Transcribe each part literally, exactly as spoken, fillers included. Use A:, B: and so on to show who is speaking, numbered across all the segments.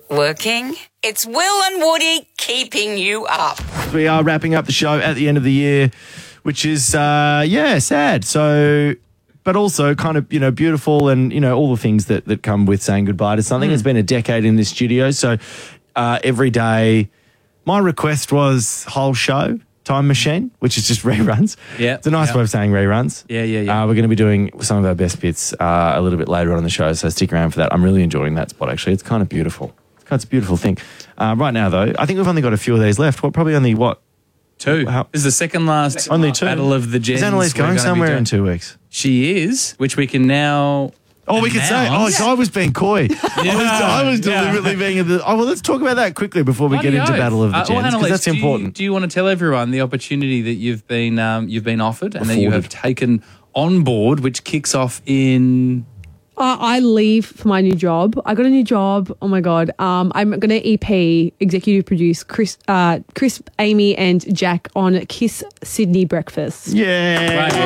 A: Working? It's Will and Woody keeping you up.
B: We are wrapping up the show at the end of the year, which is, uh, yeah, sad. So, but also kind of, you know, beautiful and, you know, all the things that, that come with saying goodbye to something. Mm. It's been a decade in this studio. So uh, every day, my request was whole show, Time Machine, which is just reruns.
C: Yeah.
B: It's a nice
C: yeah.
B: way of saying reruns.
C: Yeah, yeah, yeah.
B: Uh, we're going to be doing some of our best bits uh, a little bit later on in the show, so stick around for that. I'm really enjoying that spot, actually. It's kind of beautiful. It's a beautiful thing. Uh, right now, though, I think we've only got a few of these left. What, probably only, what?
C: Two.
B: How?
C: This is the second last
B: only two.
C: Battle of the Gens.
B: Is Annalise going somewhere in two weeks?
C: She is, which we can now...
B: Oh, we could say, oh, so I was being coy.
C: Yeah.
B: I was, I was deliberately
C: yeah.
B: being, the, oh, well, let's talk about that quickly before we get into Battle of the
C: uh,
B: Gens, because
C: well,
B: that's
C: do
B: important.
C: You, do you want to tell everyone the opportunity that you've been um, you've been offered and
B: Afforded.
C: that you have taken on board, which kicks off in...
D: Uh, I leave for my new job. I got a new job. Oh my God. Um, I'm going to E P, executive produce Chris, uh, Chris, Amy and Jack on Kiss Sydney Breakfast.
B: Yeah.
C: Right.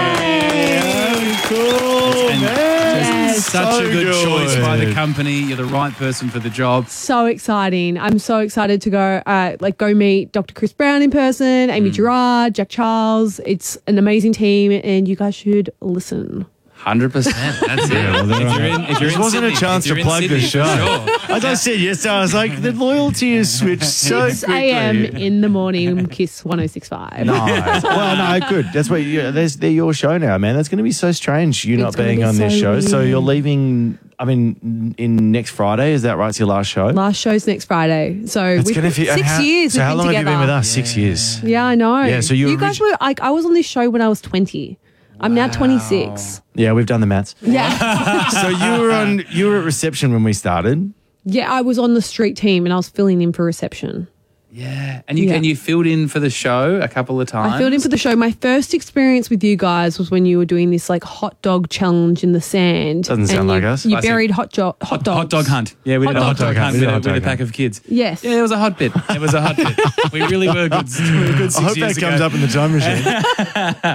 B: Yeah. Cool,
C: And
B: man.
D: Yes.
C: Such
B: So
C: a good,
B: good.
C: choice by the company. You're the right person for the job.
D: So exciting. I'm so excited to go, uh, like go meet Doctor Chris Brown in person, Amy
C: Mm.
D: Gerard, Jack Charles. It's an amazing team and you guys should listen.
C: one hundred percent. That's it.
B: well,
C: if you're in, if you're
B: This
C: in
B: wasn't
C: Sydney,
B: a chance
C: if you're
B: to
C: in
B: plug the
C: Sydney,
B: show.
C: for sure.
B: As I said yesterday, I was like, the loyalty is switched so
D: six
B: quickly.
D: a.m. in the morning, Kiss one oh six point five.
B: Nice. Well, no, good. That's what you, there's, they're your show now, man. That's going to be so strange, you
D: It's
B: not
D: gonna
B: being
D: be
B: on this
D: so
B: show. So
D: weird.
B: you're leaving, I mean, in next Friday, is that right? It's your last show?
D: Last show's next Friday. So
B: It's
D: we've
B: gonna be-
D: six
B: how,
D: years
B: So
D: we've
B: how
D: been
B: long
D: together.
B: have you been with us? Six years.
D: Yeah, I know.
B: Yeah, so you
D: you guys
B: orig-
D: were like, I was on this show when I was twenty. I'm now twenty-six.
B: Yeah, we've done the maths.
D: Yeah.
B: So you were on, you were at reception when we started.
D: Yeah, I was on the street team and I was filling in for reception.
C: Yeah. And you
D: Yeah.
C: and you filled in for the show a couple of times.
D: I filled in for the show. My first experience with you guys was when you were doing this like hot dog challenge in the sand.
B: Doesn't
D: and
B: sound
D: you,
B: like us.
D: You
C: Classic.
D: buried hot, jo- hot
C: Hot,
D: dogs.
C: hot dog hunt. Yeah, we did
D: Hot
C: a hot
D: dog
C: dog
B: hunt.
C: hunt
B: We
C: with,
B: did a
C: a,
B: hot
C: with a
B: dog
C: pack
B: hunt.
C: of kids.
D: Yes.
C: Yeah, it was a hot bit. It was a hot bit. We really were good. We were good six
B: I hope
C: years
B: that comes
C: ago.
B: up in the time machine.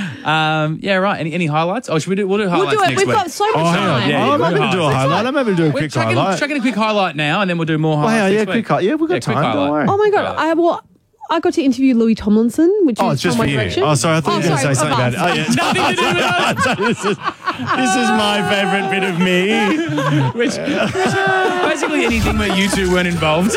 C: Um, yeah, right. Any any highlights? Oh, should we do? We'll do
D: We'll
C: highlights
D: do it.
C: next
D: We've
C: week.
D: got so much
B: Oh, hang on.
D: time.
C: Yeah,
B: oh, I'm
C: yeah,
B: happy to
C: we'll
B: do
C: do
B: a
C: highlights.
B: highlight. I'm happy to do a
C: We're
B: quick
C: chucking,
B: highlight.
C: chucking a quick highlight now, and then we'll do more
B: Oh,
C: highlights.
B: yeah, yeah,
C: next
B: quick
C: week.
B: highlight. Yeah, we've got
C: Yeah, quick
B: time. Don't
C: highlight.
B: worry.
D: Oh my God.
C: Right.
D: I well, I got to interview Louis Tomlinson, which
B: Oh,
D: is
B: it's just
D: from
B: for
D: One
B: you.
D: Direction.
B: Oh, sorry. I thought you were going to say
D: sorry,
B: something
D: of
B: about it.
D: us.
B: Oh, yeah.
C: Nothing to do with us.
B: this, is, this is my favourite bit of me.
C: Which, basically anything where you two weren't involved.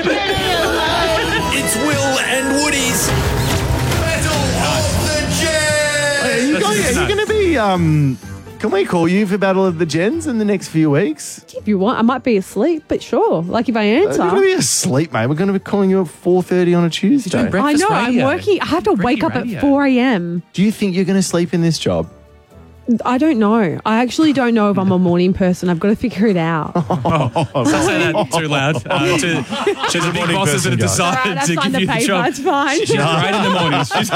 E: It's Will and Woody's Battle of the Gens.
B: Are you,
C: That's
B: going,
C: just
B: are you
C: nuts.
B: going to be... Um, can we call you for Battle of the Gens in the next few weeks?
D: If you want, I might be asleep, but sure. Like if I
B: We're
D: answer.
B: going to be asleep, mate. We're going to be calling you at four thirty on a Tuesday.
C: doing
D: I
C: breakfast
D: know,
C: radio.
D: I'm working. I have to
C: Breaking
D: wake up
C: radio.
D: at four a.m.
B: Do you think you're going to sleep in this job?
D: I don't know. I actually don't know if I'm a morning person. I've got to figure it out.
C: Don't say that too loud. Uh, to, to the big
B: morning
C: bosses that
B: person,
C: have
B: guys.
D: All
C: decided
D: right, I
C: to
D: signed
C: give
D: the
C: you the
D: paper.
C: job.
D: It's fine.
C: She's great in the mornings. She's,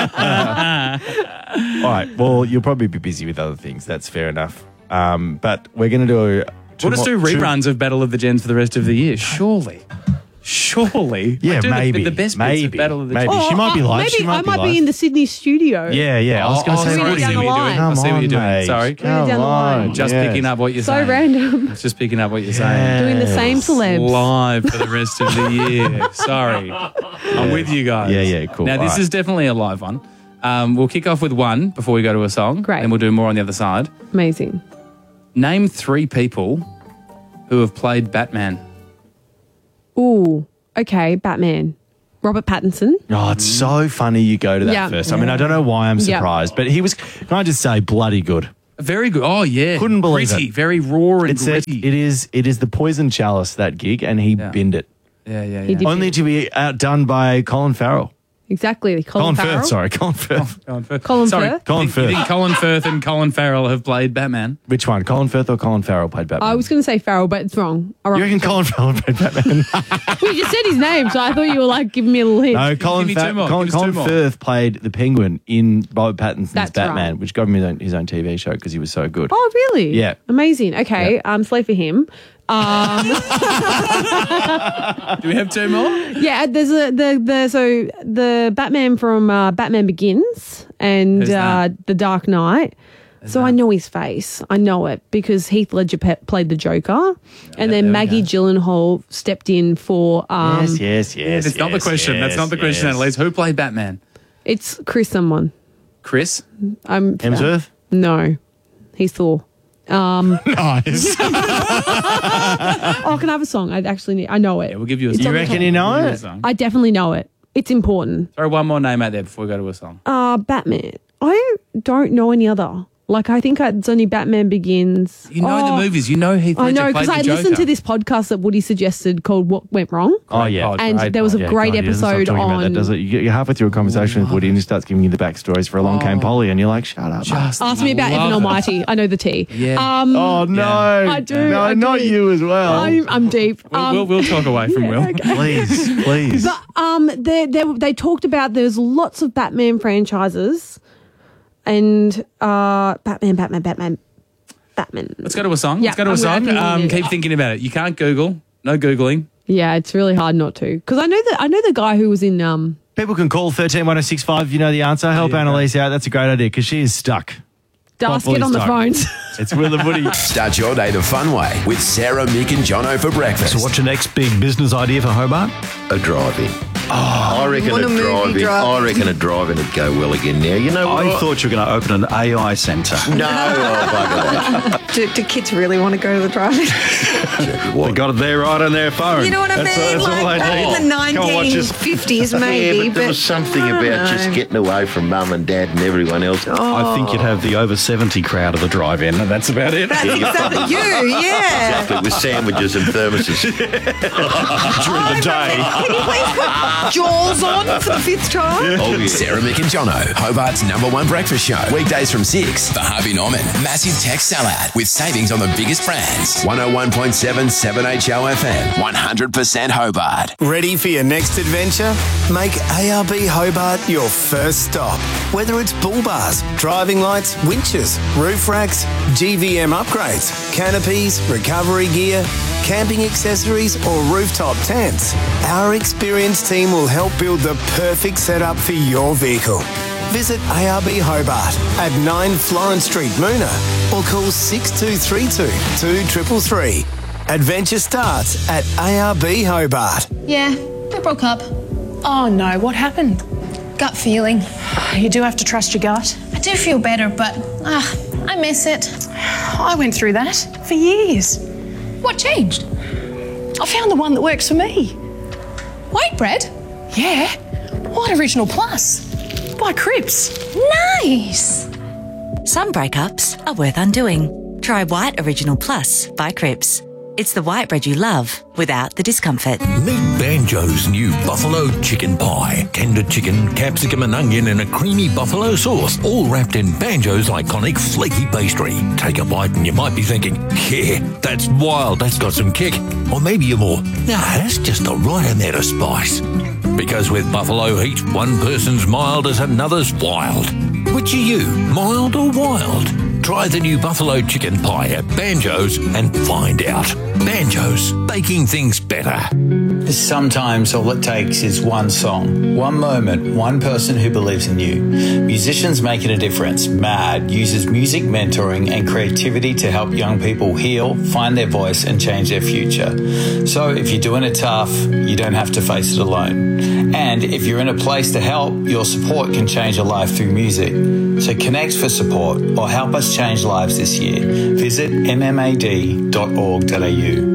B: All right. Well, you'll probably be busy with other things. That's fair enough. Um, but we're going to do... two
C: we'll just do
B: more- two-
C: reruns of Battle of the Gens for the rest of the year. Surely. Surely.
B: Yeah,
C: Like, do
B: maybe.
C: The, the best bits
B: maybe.
C: of Battle of the
B: maybe.
C: Gens.
B: She might be
D: uh,
B: live.
D: Maybe
B: She might
D: I
B: be
D: might
B: live.
D: be in the Sydney studio.
B: Yeah, yeah. I was
C: Oh,
B: going to
C: oh,
B: say...
C: sorry,
B: what
C: I see
B: do
C: what
B: you
C: you're
B: do?
C: doing.
B: Come
C: I see what
B: on,
C: you're doing.
B: mate.
C: Sorry.
B: Come
D: down the line.
B: on.
C: Just
B: Yes.
C: picking up what you're
D: So
C: saying.
D: random.
C: Just picking up what you're saying.
D: Doing the same celebs.
C: Live for the rest of the year. Sorry. I'm with you guys.
B: Yeah, yeah, cool.
C: Now, this
B: All right.
C: is definitely a live one. Um, we'll kick off with one before we go to a song.
D: Great.
C: And we'll do more on the other side.
D: Amazing.
C: Name three people who have played Batman.
D: Ooh, okay, Batman. Robert Pattinson.
B: Oh, it's so funny you go to that
D: Yeah.
B: first. I mean, I don't know why I'm
D: Yeah.
B: surprised, but he was, can I just say, bloody good.
C: Very good. Oh, yeah.
B: Couldn't believe
C: gritty,
B: it.
C: Very raw and
B: It's a,
C: gritty.
B: it is it is the poison chalice, that gig, and he
C: Yeah.
B: binned it.
C: yeah, yeah,
D: He
C: yeah.
D: did.
B: Only to be outdone by Colin Farrell.
D: Exactly. Colin,
B: Colin
D: Farrell.
B: Firth, sorry. Colin Firth.
C: Colin Firth.
D: Colin
C: Sorry,
D: Firth?
B: Colin
C: you think, you
B: Firth.
C: think Colin Firth and Colin Farrell have played Batman?
B: Which one? Colin Firth or Colin Farrell played Batman?
D: I was going to say Farrell, but it's wrong. I
B: you reckon Colin Farrell played Batman?
D: You just said his name, so I thought you were like giving me a little hint.
B: No, Colin,
C: give me two
B: Fa-
C: more.
B: Colin,
C: Give us two
B: Colin
C: more.
B: Firth played the Penguin in Robert Pattinson's
D: That's
B: Batman,
D: right.
B: which got him his own, his own T V show because he was so good.
D: Oh, really?
B: Yeah.
D: Amazing. Okay,
B: Yeah.
D: um, slave for him. Um,
C: Do we have two more?
D: yeah, there's a the the so the Batman from uh, Batman Begins and
C: Who's that?
D: uh, The Dark Knight. So I know his face. I know it because Heath Ledger pe- played the Joker, and
C: there
D: then
C: we
D: Maggie
C: go.
D: Gyllenhaal stepped in for. Um,
B: yes, yes, yes.
C: That's not the
B: yes,
C: question. That's
B: yes,
C: not the question,
B: yes.
C: Annalise. Who played Batman?
D: It's Chris someone.
C: Chris?
D: I'm
B: Hemsworth?
D: No, he's Thor. Um,
B: Nice.
D: oh, can I have a song? I actually need. I know it.
C: Yeah, we'll give you a
D: It's
C: song.
D: on
B: You
D: the
B: reckon
D: top.
B: you know
C: We'll give you a
B: it?
C: song.
D: I definitely know it. It's important.
C: Throw one more name out there before we go to a song.
D: Uh, Batman. I don't know any other. Like, I think it's only Batman Begins.
C: You know
D: Oh,
C: the movies. You know Heath
D: I
C: Ledger
D: know,
C: played
D: because
C: the
D: I
C: Joker.
D: listened to this podcast that Woody suggested called What Went Wrong.
B: Oh, yeah.
C: pod.
D: And
C: Great
D: there was a
C: pod.
B: Yeah,
D: great
B: God, he doesn't stop
D: episode
B: talking about
D: on.
B: that, does it? You get- You're halfway through a conversation with Woody and he starts giving you the backstories for Along Came Polly and you're like, shut up.
C: Just
D: Ask me about
C: love
D: Evan
C: it.
D: Almighty. I know the T.
C: Yeah.
D: Um,
B: Oh, no.
D: I do,
B: No,
D: I
B: not
D: do.
B: you as well.
D: I'm, I'm deep.
C: We'll,
D: Um,
C: we'll, we'll talk away from Will.
B: Please, please.
D: But um, they, they they talked about there's lots of Batman franchises, and uh, Batman, Batman, Batman, Batman.
C: Let's go to a song.
D: Yeah,
C: Let's go to a
D: I'm
C: song.
D: gonna- I'm
C: Um,
D: gonna-
C: keep thinking about it. You can't Google. No Googling.
D: Yeah, it's really hard not to because I know that I know the guy who was in um.
B: People can call one three one oh six five if you know the answer. Help
C: Yeah.
B: Annalise out. That's a great idea because she is stuck.
D: Darcy,
B: Properly
D: get on the
B: stuck.
D: phones.
B: It's Will and Woody.
E: Start your day the fun way with Sarah, Mick and Jono for breakfast.
F: So what's your next big business idea for Hobart?
G: A drive-in. Oh, I reckon
H: want
G: a
H: a movie
G: drive-in.
H: drive-in.
G: I reckon a drive-in would go well again now. You know what?
F: I thought you were going to open an A I centre.
G: No, oh, bugger that.
H: Do, do kids really want to go to the drive-in?
G: Jerry,
F: They
G: what?
F: got it there right on their phone.
H: You know what I
F: That's-
H: mean?
F: that's all
H: Like
F: they
H: back
F: need.
H: in the
F: Come on, watch
H: nineteen
F: us.
H: fifties,
G: Yeah,
H: maybe.
G: but there was something
H: I don't
G: about just
H: know.
G: getting away from mum and dad and everyone else.
F: I think you'd have the over seventy crowd of the drive-in, and that's about it.
H: That's exactly you, yeah.
G: Exactly, with sandwiches and thermoses.
F: During the day.
H: Can you please put Jaws on for the fifth time?
G: Oh, yeah.
E: Sarah, Mick and Jono, Hobart's number one breakfast show. Weekdays from six. The Harvey Norman Massive Tax Sellout with savings on the biggest brands. one oh one point seven seven H O F M. one hundred percent Hobart.
I: Ready for your next adventure? Make A R B Hobart your first stop. Whether it's bull bars, driving lights, winches, roof racks, G V M upgrades, canopies, recovery gear, camping accessories or rooftop tents, our experienced team will help build the perfect setup for your vehicle. Visit A R B Hobart at nine Florence Street, Moona, or call six two three two, two three three three. Adventure starts at A R B Hobart.
J: Yeah, we broke up.
K: Oh no, what happened?
J: Gut feeling.
K: You do have to trust your gut.
J: I do feel better, but ah, I miss it.
K: I went through that for years.
J: What changed?
K: I found the one that works for me.
J: White bread?
K: Yeah, White Original Plus by Cripps.
J: Nice.
L: Some breakups are worth undoing. Try White Original Plus by Cripps. It's the white bread you love without the discomfort.
M: Meet Banjo's new buffalo chicken pie. Tender chicken, capsicum and onion in a creamy buffalo sauce, all wrapped in Banjo's iconic flaky pastry. Take a bite and you might be thinking, yeah, that's wild, that's got some kick. Or maybe you're more, nah, that's just the right amount of spice. Because with buffalo heat, one person's mild as another's wild. Which are you, mild or wild? Try the new buffalo chicken pie at Banjo's and find out. Banjo's, baking things better.
N: Sometimes all it takes is one song, one moment, one person who believes in you. Musicians Making a Difference, MAD, uses music mentoring and creativity to help young people heal, find their voice and change their future. So if you're doing it tough, you don't have to face it alone. And if you're in a place to help, your support can change a life through music. So connect for support or help us change lives this year. Visit m m a d dot org dot a u.